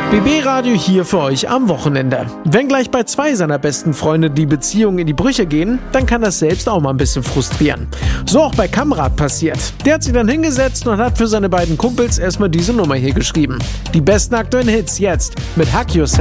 BB Radio hier für euch am Wochenende. Wenn gleich bei zwei seiner besten Freunde die Beziehungen in die Brüche gehen, dann kann das selbst auch mal ein bisschen frustrieren. So auch bei Kamrat passiert. Der hat sich dann hingesetzt und hat für seine beiden Kumpels erstmal diese Nummer hier geschrieben. Die besten aktuellen Hits jetzt mit Hack Yourself.